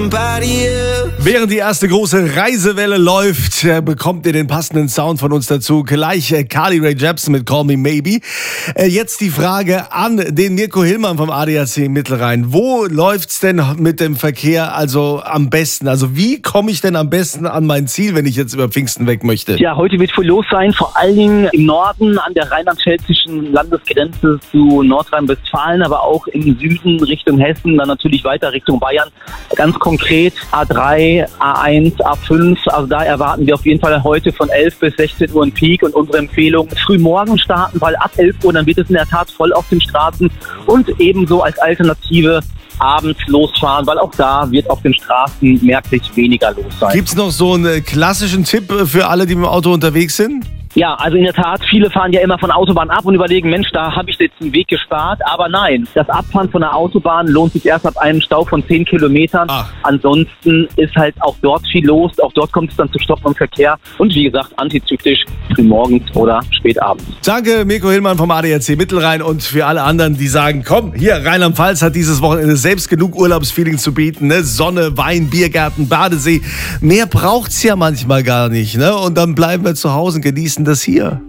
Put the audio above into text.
somebody else. Während die erste große Reisewelle läuft, bekommt ihr den passenden Sound von uns dazu. Gleich Carly Rae Jepsen mit Call Me Maybe. Jetzt die Frage an den Mirko Hillmann vom ADAC Mittelrhein. Wo läuft's denn mit dem Verkehr also am besten? Also wie komme ich denn am besten an mein Ziel, wenn ich jetzt über Pfingsten weg möchte? Ja, heute wird viel los sein, vor allen Dingen im Norden an der rheinland-pfälzischen Landesgrenze zu Nordrhein-Westfalen, aber auch im Süden Richtung Hessen, dann natürlich weiter Richtung Bayern. Ganz konkret A3, A1, A5, also da erwarten wir auf jeden Fall heute von 11 bis 16 Uhr ein Peak und unsere Empfehlung früh morgen starten, weil ab 11 Uhr dann wird es in der Tat voll auf den Straßen und ebenso als Alternative abends losfahren, weil auch da wird auf den Straßen merklich weniger los sein. Gibt's noch so einen klassischen Tipp für alle, die mit dem Auto unterwegs sind? Ja, also in der Tat, viele fahren ja immer von der Autobahn ab und überlegen, Mensch, da habe ich jetzt einen Weg gespart. Aber nein, das Abfahren von der Autobahn lohnt sich erst ab einem Stau von 10 Kilometern. Ach. Ansonsten ist halt auch dort viel los. Auch dort kommt es dann zu Stoppen im Verkehr. Und wie gesagt, antizyklisch, frühmorgens oder spätabends. Danke, Mirko Hillmann vom ADAC Mittelrhein. Und für alle anderen, die sagen, komm, hier, Rheinland-Pfalz hat dieses Wochenende selbst genug Urlaubsfeeling zu bieten. Ne? Sonne, Wein, Biergärten, Badesee. Mehr braucht's ja manchmal gar nicht. Ne? Und dann bleiben wir zu Hause und genießen das hier.